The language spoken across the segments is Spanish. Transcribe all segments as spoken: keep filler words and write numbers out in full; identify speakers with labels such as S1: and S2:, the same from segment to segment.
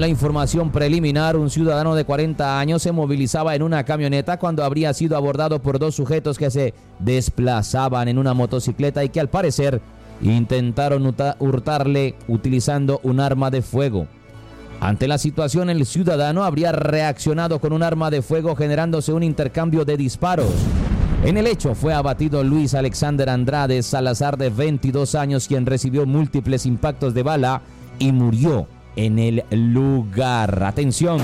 S1: La información preliminar, un ciudadano de cuarenta años se movilizaba en una camioneta cuando habría sido abordado por dos sujetos que se desplazaban en una motocicleta y que al parecer intentaron hurtarle utilizando un arma de fuego. Ante la situación, el ciudadano habría reaccionado con un arma de fuego generándose un intercambio de disparos. En el hecho fue abatido Luis Alexander Andrade Salazar, de veintidós años, quien recibió múltiples impactos de bala y murió en el lugar. Atención.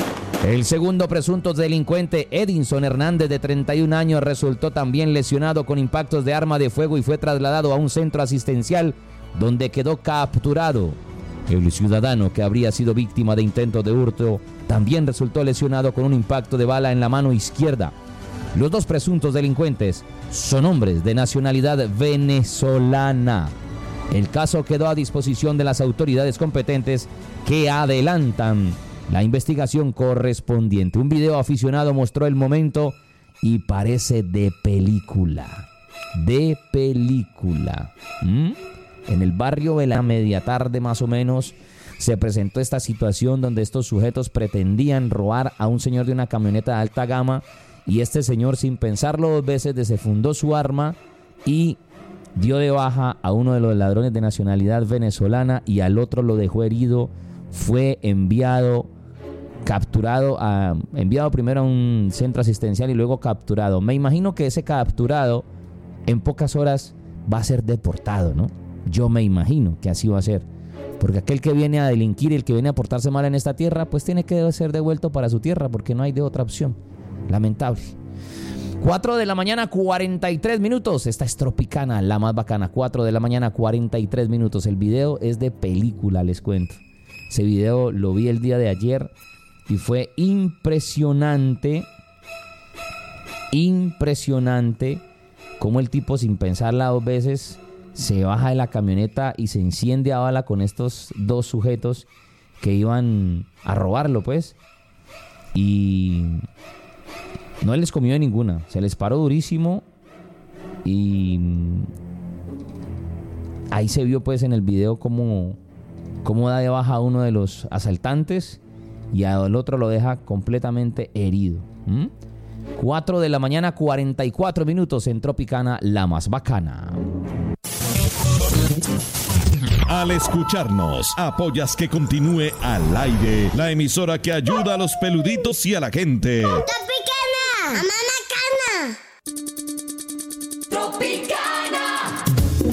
S1: El segundo presunto delincuente, Edinson Hernández, de treinta y un años, resultó también lesionado con impactos de arma de fuego y fue trasladado a un centro asistencial donde quedó capturado. El ciudadano, que habría sido víctima de intento de hurto, también resultó lesionado con un impacto de bala en la mano izquierda. Los dos presuntos delincuentes son hombres de nacionalidad venezolana. El caso quedó a disposición de las autoridades competentes, que adelantan la investigación correspondiente. Un video aficionado mostró el momento y parece de película. De película. ¿Mm? En el barrio de la media tarde más o menos se presentó esta situación donde estos sujetos pretendían robar a un señor de una camioneta de alta gama y este señor, sin pensarlo dos veces, desenfundó su arma y dio de baja a uno de los ladrones de nacionalidad venezolana y al otro lo dejó herido. Fue enviado, capturado, a, enviado primero a un centro asistencial y luego capturado. Me imagino que ese capturado en pocas horas va a ser deportado, ¿no? Yo me imagino que así va a ser. Porque aquel que viene a delinquir y el que viene a portarse mal en esta tierra, pues tiene que ser devuelto para su tierra porque no hay de otra opción. Lamentable. cuatro de la mañana, cuarenta y tres minutos. Esta es Tropicana, la más bacana. cuatro de la mañana, cuarenta y tres minutos. El video es de película, les cuento. Ese video lo vi el día de ayer y fue impresionante. Impresionante cómo el tipo, sin pensarla dos veces, se baja de la camioneta y se enciende a bala con estos dos sujetos que iban a robarlo, pues. Y no les comió de ninguna. Se les paró durísimo y ahí se vio pues en el video cómo, cómo da de baja a uno de los asaltantes y al otro lo deja completamente herido. ¿Mm? cuatro de la mañana, cuarenta y cuatro minutos en Tropicana, la más bacana.
S2: Al escucharnos, apoyas que continúe al aire la emisora que ayuda a los peluditos y a la gente.
S3: ¡Tropicana! ¡Mamá bacana! ¡Tropicana!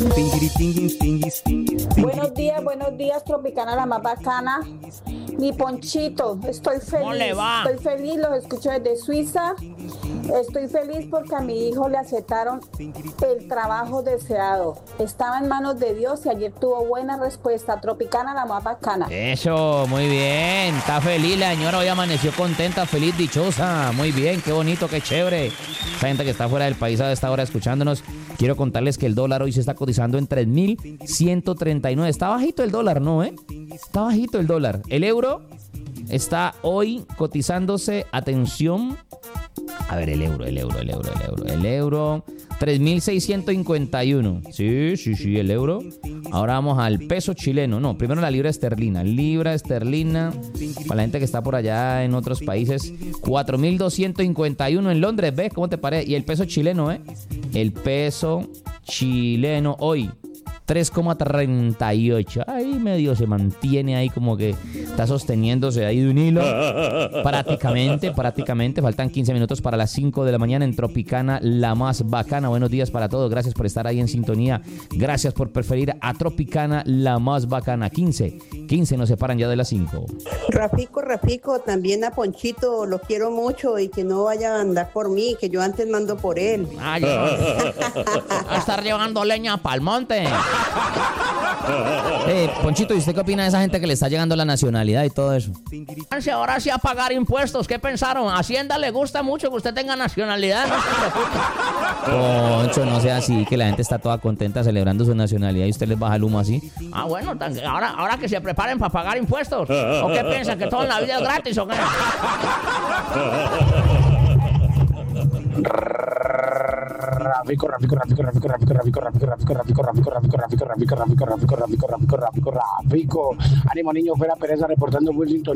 S4: Buenos días, buenos días, Tropicana, la más bacana. Mi Ponchito, estoy feliz.
S5: ¿Cómo le va?
S4: Estoy feliz, los escucho desde Suiza. Estoy feliz porque a mi hijo le aceptaron el trabajo deseado. Estaba en manos de Dios y ayer tuvo buena respuesta. Tropicana, la más bacana.
S1: Eso, muy bien. Está feliz la señora, hoy amaneció contenta, feliz, dichosa. Muy bien, qué bonito, qué chévere. Esa gente que está fuera del país a esta hora escuchándonos, quiero contarles que el dólar hoy se está cotizando en tres mil ciento treinta y nueve. Está bajito el dólar, ¿no, eh? Está bajito el dólar. El euro está hoy cotizándose, atención. A ver, el euro, el euro, el euro, el euro, el euro, tres mil seiscientos cincuenta y uno. Sí, sí, sí, el euro. Ahora vamos al peso chileno. No, primero la libra esterlina. Libra esterlina, para la gente que está por allá en otros países, cuatro mil doscientos cincuenta y uno en Londres. ¿Ves cómo te parece? Y el peso chileno, ¿eh? El peso chileno hoy, tres coma treinta y ocho. Ahí medio se mantiene ahí como que está sosteniéndose ahí de un hilo. Prácticamente, prácticamente. Faltan quince minutos para las cinco de la mañana en Tropicana, la más bacana. Buenos días para todos. Gracias por estar ahí en sintonía. Gracias por preferir a Tropicana, la más bacana. quince, quince nos separan ya de las cinco.
S6: Rafico, Rafico, también a Ponchito lo quiero mucho y que no vaya a andar por mí, que yo antes mando por él.
S5: Ay, a estar llevando leña pa'l monte.
S1: Eh, Ponchito, ¿y usted qué opina de esa gente que le está llegando la nacionalidad y todo eso?
S5: Ahora sí a pagar impuestos. ¿Qué pensaron? A Hacienda le gusta mucho que usted tenga nacionalidad. No se preocupe.
S1: Poncho, no sea así, que la gente está toda contenta celebrando su nacionalidad y usted les baja el humo así.
S5: Ah, bueno, tan- ahora, ahora que se preparen para pagar impuestos. ¿O qué piensan? ¿Que todo en la vida es gratis o qué?
S7: Rafico, Rafico, Rafico, Rafico, Rafico, Rafico, Rafico, Rafico, Rafico, Rafico, Rafico, Rafico, Rafico, Rafico, Rafico, Rafico, Rafico, Rafico, Rafico, Ánimo niño, fuera Pereza reportando Wilson.